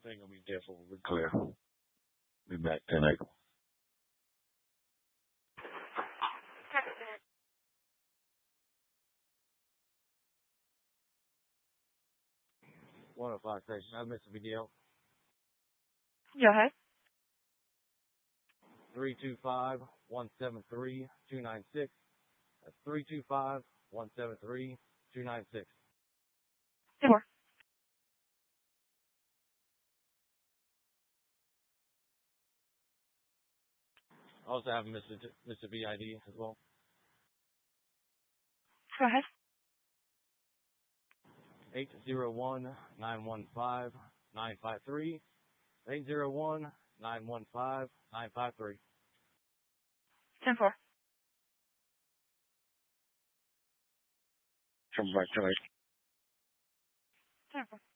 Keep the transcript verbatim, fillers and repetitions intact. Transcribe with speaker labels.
Speaker 1: Everything will be different. We're clear. Be back ten eight. one oh five station. I missed a video.
Speaker 2: Go ahead.
Speaker 1: three two five, one seven three, two nine six. That's three two five, one seven three, two nine six.
Speaker 2: Two more.
Speaker 1: I also have Mister J- Mister V I D as well.
Speaker 2: Go ahead.
Speaker 1: eight zero one, nine one five, nine five three. eight zero one, nine one five, nine five three.
Speaker 2: ten four.
Speaker 1: Come back tonight.
Speaker 2: ten four.